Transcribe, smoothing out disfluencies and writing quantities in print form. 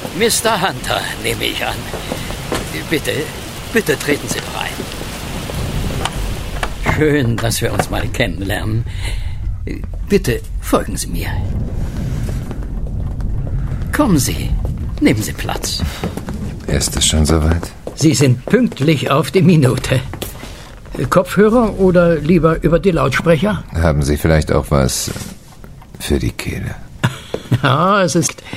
Mr. Hunter, nehme ich an. Bitte treten Sie doch ein. Schön, dass wir uns mal kennenlernen. Bitte folgen Sie mir. Kommen Sie, nehmen Sie Platz. Ist es schon soweit? Sie sind pünktlich auf die Minute. Kopfhörer oder lieber über die Lautsprecher? Haben Sie vielleicht auch was für die Kehle? Ja, es ist